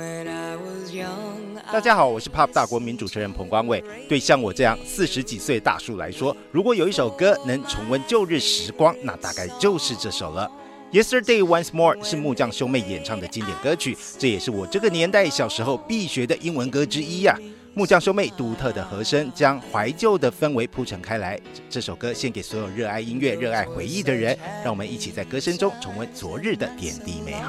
大家好，我是 Pop 大国民主持人彭光伟。对像我这样40几岁的大叔来说，如果有一首歌能重温旧日时光，那大概就是这首了。Yesterday Once More 是木匠兄妹演唱的经典歌曲，这也是我这个年代小时候必学的英文歌之一呀。木匠兄妹独特的和声将怀旧的氛围铺陈开来，这首歌献给所有热爱音乐、热爱回忆的人，让我们一起在歌声中重温昨日的点滴美好。